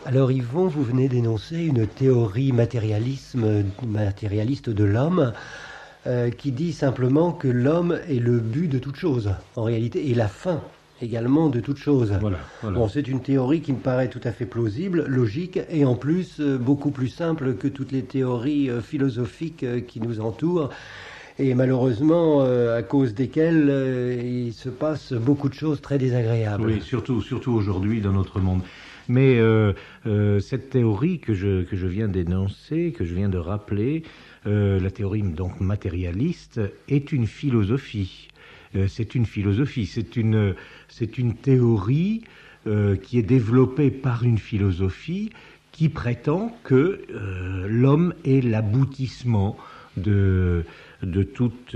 Alors Yvon, vous venez d'énoncer une théorie matérialiste de l'homme qui dit simplement que l'homme est le but de toute chose, en réalité, et la fin également de toute chose. Voilà. Bon, c'est une théorie qui me paraît tout à fait plausible, logique, et en plus beaucoup plus simple que toutes les théories philosophiques qui nous entourent, et malheureusement à cause desquelles il se passe beaucoup de choses très désagréables. Oui, surtout aujourd'hui dans notre monde. Mais cette théorie que je viens d'énoncer, que je viens de rappeler, la théorie donc matérialiste, est une philosophie. C'est une philosophie, c'est une théorie qui est développée par une philosophie qui prétend que l'homme est l'aboutissement de toute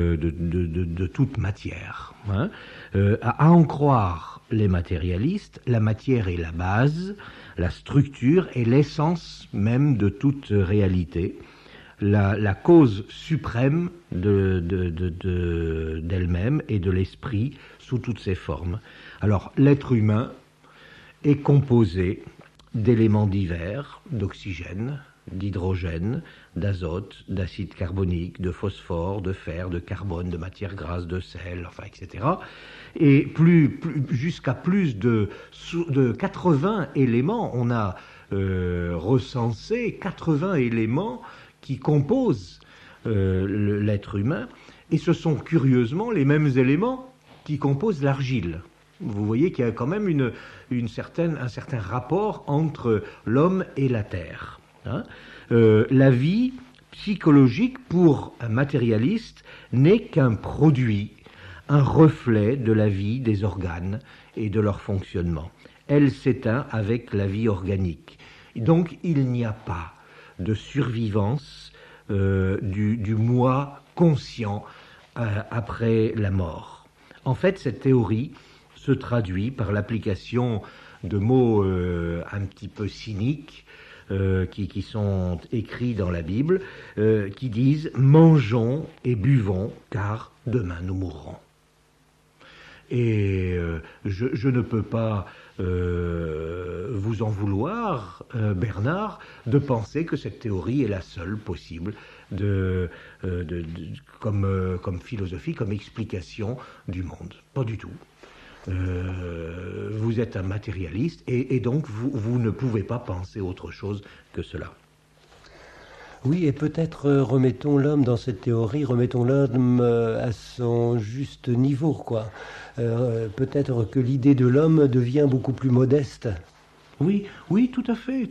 matière. Hein. À en croire les matérialistes, la matière est la base, la structure est l'essence même de toute réalité, la cause suprême d'elle-même et de l'esprit sous toutes ses formes. Alors l'être humain est composé d'éléments divers, d'oxygène, d'hydrogène, d'azote, d'acide carbonique, de phosphore, de fer, de carbone, de matière grasse, de sel, enfin, etc. Et jusqu'à plus de 80 éléments. On a recensé 80 éléments qui composent l'être humain, et ce sont curieusement les mêmes éléments qui composent l'argile. Vous voyez qu'il y a quand même un certain rapport entre l'homme et la terre. Hein. La vie psychologique pour un matérialiste n'est qu'un produit, un reflet de la vie des organes et de leur fonctionnement. Elle s'éteint avec la vie organique. Donc il n'y a pas de survivance du moi conscient après la mort. En fait, cette théorie se traduit par l'application de mots un petit peu cyniques qui sont écrits dans la Bible, qui disent « mangeons et buvons, car demain nous mourrons ». Et je ne peux pas vous en vouloir, Bernard, de penser que cette théorie est la seule possible comme philosophie, comme explication du monde. Pas du tout. Vous êtes un matérialiste et donc vous ne pouvez pas penser autre chose que cela. Oui, et peut-être remettons l'homme dans cette théorie, remettons l'homme à son juste niveau, quoi. Peut-être que l'idée de l'homme devient beaucoup plus modeste. Oui, tout à fait.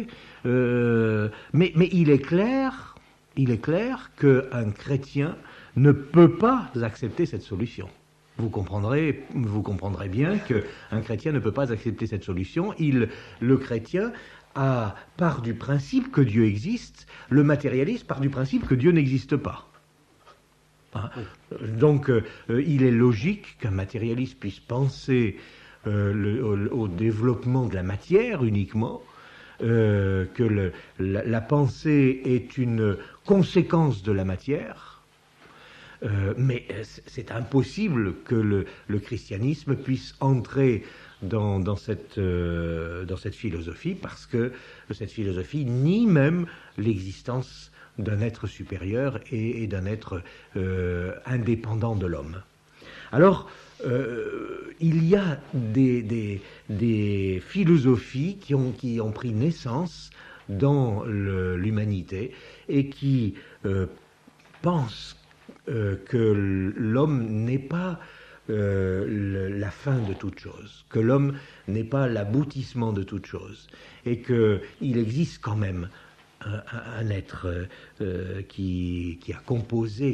Mais il est clair qu'un chrétien ne peut pas accepter cette solution. Vous comprendrez bien qu'un chrétien ne peut pas accepter cette solution. Le chrétien part du principe que Dieu existe, le matérialiste part du principe que Dieu n'existe pas. Hein? Donc il est logique qu'un matérialiste puisse penser au développement de la matière uniquement, que la pensée est une conséquence de la matière, mais c'est impossible que le christianisme puisse entrer dans cette philosophie, parce que cette philosophie nie même l'existence d'un être supérieur et d'un être indépendant de l'homme. Alors, il y a des philosophies qui ont pris naissance dans l'humanité et qui pensent que l'homme n'est pas la fin de toute chose, que l'homme n'est pas l'aboutissement de toute chose, et qu'il existe quand même un être qui a composé,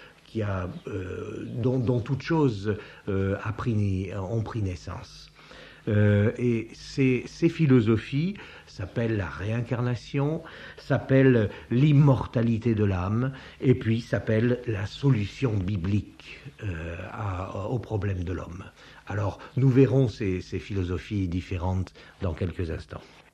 dont toutes choses ont pris naissance. Et ces philosophies s'appellent la réincarnation, s'appellent l'immortalité de l'âme, et puis s'appellent la solution biblique au problème de l'homme. Alors, nous verrons ces philosophies différentes dans quelques instants.